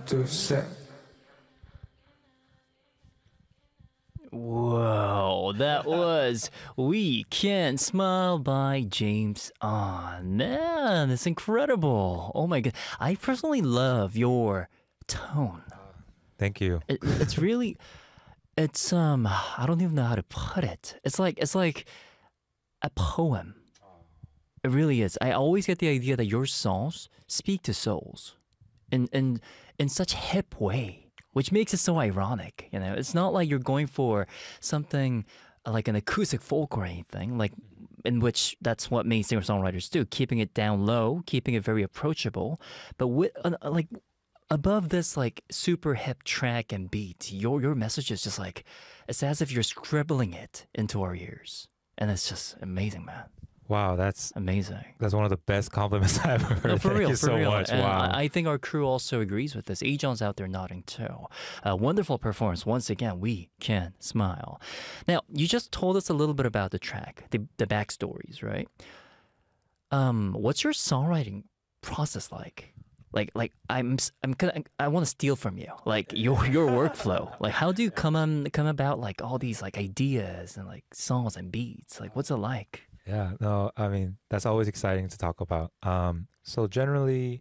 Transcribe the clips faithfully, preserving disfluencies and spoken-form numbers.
둘, 셋. Whoa, that was We Can't Smile by James On. Man, it's incredible. Oh my god. I personally love your tone. Thank you. It, it's really it's um I don't even know how to put it. It's like it's like a poem. It really is. I always get the idea that your songs speak to souls in in in such hip way, which makes it so ironic. You know, it's not like you're going for something uh, like an acoustic folk or anything, like in which that's what main singer songwriters do, keeping it down low, keeping it very approachable. But with uh, like above this like super hip track and beat, your your message is just like it's as if you're scribbling it into our ears, and it's just amazing, man. Wow, that's Amazing. that's one of the best compliments I've ever heard. No, for Thank real, you for so real. much. And Wow. I, I think our crew also agrees with this. Ajon's out there nodding too. Uh, wonderful performance. Once again, we can smile. Now, you just told us a little bit about the track, the, the backstories, right? Um, what's your songwriting process like? Like, like I'm, s- I'm gonna, I want to steal from you, like your your workflow. Like, how do you come on, come about like all these like ideas and like songs and beats? Like, what's it like? Yeah, no, I mean, that's always exciting to talk about. Um, so generally,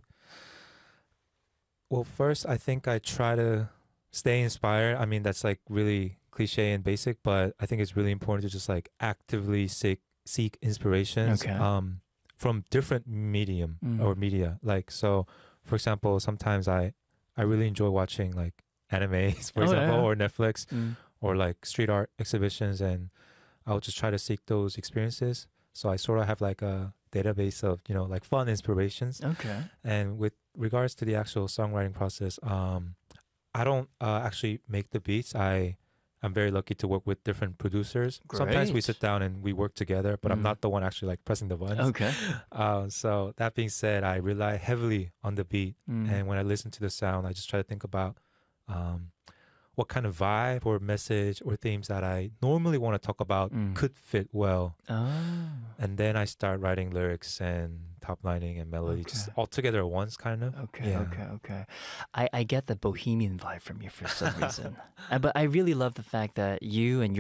well, first, I think I try to stay inspired. I mean, that's like really cliche and basic, but I think it's really important to just like actively seek seek inspirations Okay. um, from different medium Mm. or media. Like, so, for example, sometimes I I really enjoy watching like animes, for Oh, example, yeah. or Netflix, Mm. or like street art exhibitions, and I'll just try to seek those experiences. So I sort of have like a database of, you know, like fun inspirations. Okay. And with regards to the actual songwriting process, um, I don't uh, actually make the beats. I I'm very lucky to work with different producers. Sometimes we Great. sit down and we work together, but I'm Mm. not the one actually like pressing the buttons. Okay. Uh, so that being said, I rely heavily on the beat, Mm. and when I listen to the sound, I just try to think about um, what kind of vibe or message or themes that I normally want to talk about Mm. could fit well. Oh. And then I start writing lyrics and top lining and melody just Okay. all together at once, kind of. Okay, Yeah. okay, okay. I, I get the bohemian vibe from you for some reason. Uh, but I really love the fact that you and your